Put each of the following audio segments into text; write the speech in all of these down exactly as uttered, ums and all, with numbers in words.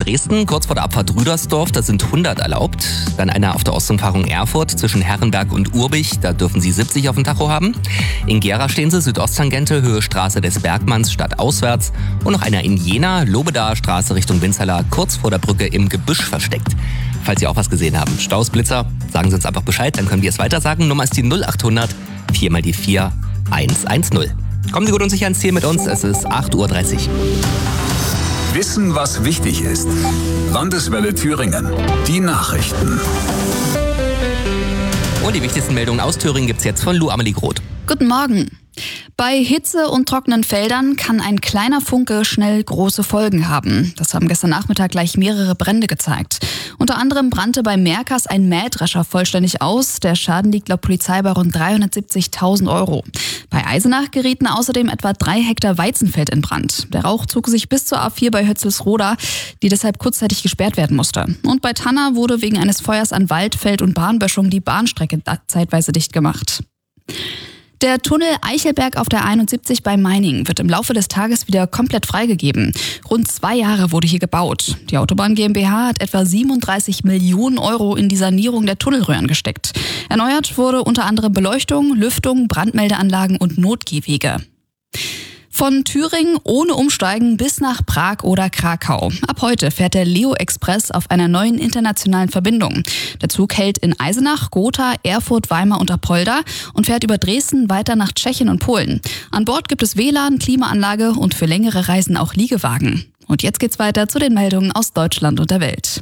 Dresden, kurz vor der Abfahrt Rüdersdorf, da sind hundert erlaubt. Dann einer auf der Ostumfahrung Erfurt zwischen Herrenberg und Urbich, da dürfen Sie siebzig auf dem Tacho haben. In Gera stehen Sie, Südosttangente, Höhe Straße des Bergmanns, stadtauswärts. Und noch einer in Jena, Lobedaer Straße Richtung Winzerla, kurz vor der Brücke im Gebüsch versteckt. Falls Sie auch was gesehen haben, Staus, Blitzer, sagen Sie uns einfach Bescheid, dann können wir es weiter sagen. Nummer ist die null achthundert vier mal die vier eins eins null. Kommen Sie gut und sicher ans Ziel mit uns, es ist acht Uhr dreißig. Wissen, was wichtig ist. Landeswelle Thüringen. Die Nachrichten. Und die wichtigsten Meldungen aus Thüringen gibt's jetzt von Lou Amelie Groth. Guten Morgen. Bei Hitze und trockenen Feldern kann ein kleiner Funke schnell große Folgen haben. Das haben gestern Nachmittag gleich mehrere Brände gezeigt. Unter anderem brannte bei Merkers ein Mähdrescher vollständig aus. Der Schaden liegt laut Polizei bei rund dreihundertsiebzigtausend Euro. Bei Eisenach gerieten außerdem etwa drei Hektar Weizenfeld in Brand. Der Rauch zog sich bis zur A vier bei Hötzelsroda, die deshalb kurzzeitig gesperrt werden musste. Und bei Tanna wurde wegen eines Feuers an Wald, Feld und Bahnböschung die Bahnstrecke zeitweise dicht gemacht. Der Tunnel Eichelberg auf der einundsiebzig bei Meiningen wird im Laufe des Tages wieder komplett freigegeben. Rund zwei Jahre wurde hier gebaut. Die Autobahn GmbH hat etwa siebenunddreißig Millionen Euro in die Sanierung der Tunnelröhren gesteckt. Erneuert wurde unter anderem Beleuchtung, Lüftung, Brandmeldeanlagen und Notgehwege. Von Thüringen ohne Umsteigen bis nach Prag oder Krakau. Ab heute fährt der Leo Express auf einer neuen internationalen Verbindung. Der Zug hält in Eisenach, Gotha, Erfurt, Weimar und Apolda und fährt über Dresden weiter nach Tschechien und Polen. An Bord gibt es W L A N, Klimaanlage und für längere Reisen auch Liegewagen. Und jetzt geht's weiter zu den Meldungen aus Deutschland und der Welt.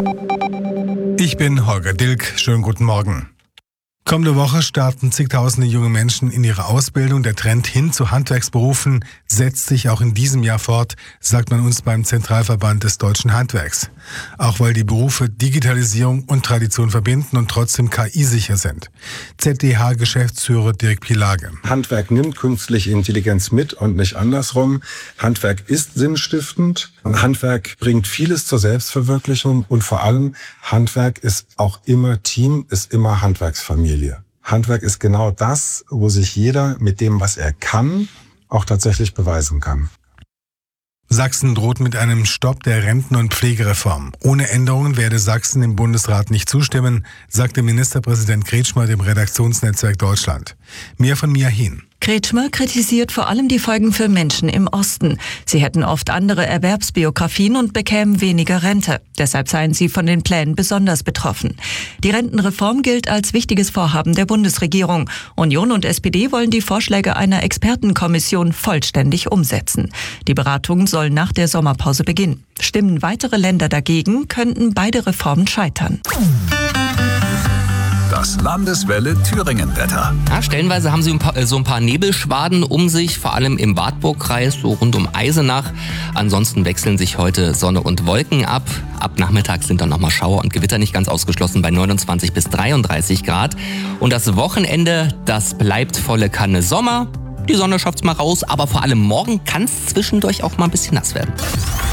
Ich bin Holger Dilk. Schönen guten Morgen. Kommende Woche starten zigtausende junge Menschen in ihre Ausbildung. Der Trend hin zu Handwerksberufen setzt sich auch in diesem Jahr fort, sagt man uns beim Zentralverband des deutschen Handwerks. Auch weil die Berufe Digitalisierung und Tradition verbinden und trotzdem K I-sicher sind. Z D H-Geschäftsführer Dirk Pielage. Handwerk nimmt künstliche Intelligenz mit und nicht andersrum. Handwerk ist sinnstiftend. Handwerk bringt vieles zur Selbstverwirklichung und vor allem Handwerk ist auch immer Team, ist immer Handwerksfamilie. Handwerk ist genau das, wo sich jeder mit dem, was er kann, auch tatsächlich beweisen kann. Sachsen droht mit einem Stopp der Renten- und Pflegereform. Ohne Änderungen werde Sachsen im Bundesrat nicht zustimmen, sagte Ministerpräsident Kretschmer dem Redaktionsnetzwerk Deutschland. Mehr von Mia Hien. Kretschmer kritisiert vor allem die Folgen für Menschen im Osten. Sie hätten oft andere Erwerbsbiografien und bekämen weniger Rente. Deshalb seien sie von den Plänen besonders betroffen. Die Rentenreform gilt als wichtiges Vorhaben der Bundesregierung. Union und S P D wollen die Vorschläge einer Expertenkommission vollständig umsetzen. Die Beratungen sollen nach der Sommerpause beginnen. Stimmen weitere Länder dagegen, könnten beide Reformen scheitern. Das Landeswelle Thüringen-Wetter. Ja, stellenweise haben sie ein paar, so ein paar Nebelschwaden um sich, vor allem im Wartburgkreis, so rund um Eisenach. Ansonsten wechseln sich heute Sonne und Wolken ab. Ab Nachmittag sind dann nochmal Schauer und Gewitter nicht ganz ausgeschlossen bei neunundzwanzig bis dreiunddreißig Grad. Und das Wochenende, das bleibt volle Kanne Sommer. Die Sonne schafft's mal raus, aber vor allem morgen kann es zwischendurch auch mal ein bisschen nass werden.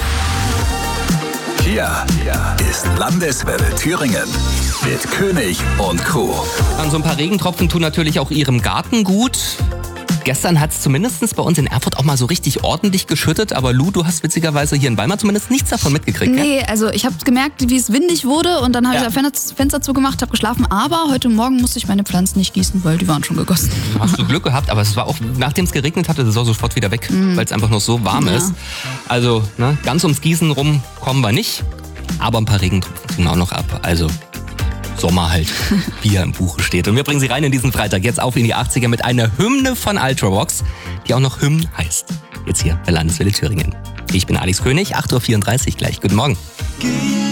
Hier ist Landeswelle Thüringen mit König und Co. An so ein paar Regentropfen tun natürlich auch Ihrem Garten gut. Gestern hat es zumindest bei uns in Erfurt auch mal so richtig ordentlich geschüttet. Aber Lu, du hast witzigerweise hier in Weimar zumindest nichts davon mitgekriegt. Nee, gell? also ich habe gemerkt, wie es windig wurde und dann habe Ja. ich das Fenster zugemacht, habe geschlafen. Aber heute Morgen musste ich meine Pflanzen nicht gießen, weil die waren schon gegossen. Hast du Glück gehabt, aber es war auch, nachdem es geregnet hatte, das war sofort wieder weg, weil es einfach noch so warm Ja. ist. Also ne, ganz ums Gießen rum kommen wir nicht. Aber ein paar Regentropfen tun auch noch ab. Also Sommer halt, wie er im Buche steht. Und wir bringen Sie rein in diesen Freitag, jetzt auf in die achtziger mit einer Hymne von Ultravox, die auch noch Hymn heißt. Jetzt hier bei Landeswelle Thüringen. Ich bin Alex König, acht Uhr vierunddreißig gleich. Guten Morgen.